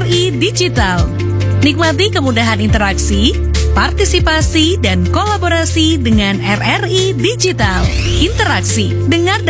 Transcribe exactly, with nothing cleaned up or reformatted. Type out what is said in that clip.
I Digital. Nikmati kemudahan interaksi, partisipasi, dan kolaborasi dengan R R I Digital. Interaksi, dengar dan